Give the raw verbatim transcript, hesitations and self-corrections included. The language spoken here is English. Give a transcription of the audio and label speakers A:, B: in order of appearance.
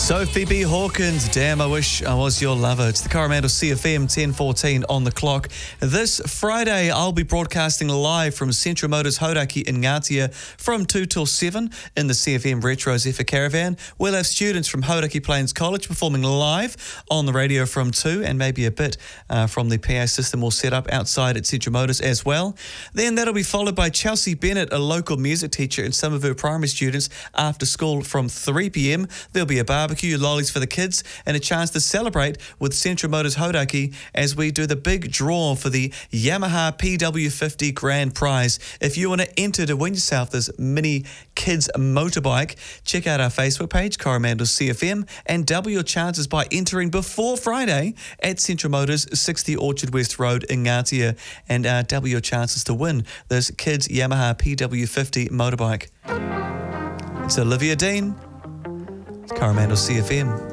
A: Sophie B. Hawkins, Damn, I Wish I Was Your Lover. It's the Coromandel C F M, ten fourteen on the clock. This Friday, I'll be broadcasting live from Central Motors Hauraki in Ngatea from two till seven in the C F M Retro Zephyr Caravan. We'll have students from Hauraki Plains College performing live on the radio from two, and maybe a bit uh, from the P A system we'll set up outside at Central Motors as well. Then that'll be followed by Chelsea Bennett, a local music teacher, and some of her primary students after school from three p.m. There'll be a barbecue, lollies for the kids, and a chance to celebrate with Central Motors Hauraki as we do the big draw for the Yamaha P W fifty Grand Prize. If you want to enter to win yourself this mini kids motorbike, check out our Facebook page, Coromandel C F M, and double your chances by entering before Friday at Central Motors, sixty Orchard West Road in Ngatea, and uh, double your chances to win this kids Yamaha P W fifty motorbike. It's Olivia Dean. It's Coromandel C F M.